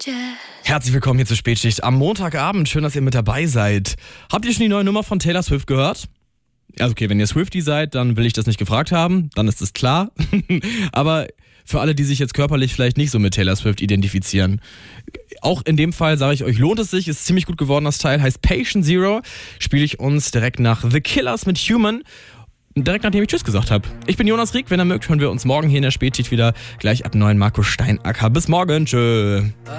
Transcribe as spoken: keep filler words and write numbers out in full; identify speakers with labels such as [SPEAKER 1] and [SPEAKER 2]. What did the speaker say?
[SPEAKER 1] Herzlich willkommen hier zur Spätschicht am Montagabend. Schön, dass ihr mit dabei seid. Habt ihr schon die neue Nummer von Taylor Swift gehört? Also okay, wenn ihr Swiftie seid, dann will ich das nicht gefragt haben. Dann ist es klar. Aber für alle, die sich jetzt körperlich vielleicht nicht so mit Taylor Swift identifizieren, auch in dem Fall sage ich euch, lohnt es sich. Ist ziemlich gut geworden, das Teil. Heißt Patient Zero. Spiele ich uns direkt nach The Killers mit Human. Direkt nachdem ich Tschüss gesagt habe. Ich bin Jonas Rieck. Wenn ihr mögt, hören wir uns morgen hier in der Spätschicht wieder. Gleich ab neun Marco Steinacker. Bis morgen. Tschö.